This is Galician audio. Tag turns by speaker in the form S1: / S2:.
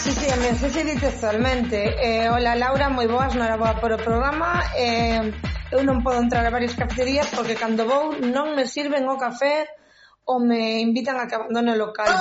S1: Sí, a mensaxe di textualmente. Hola Laura, moi boas, noraboa por o programa. Eu non podo entrar a varias cafeterías porque cando vou non me sirven o café ou me invitan a que abandone o local.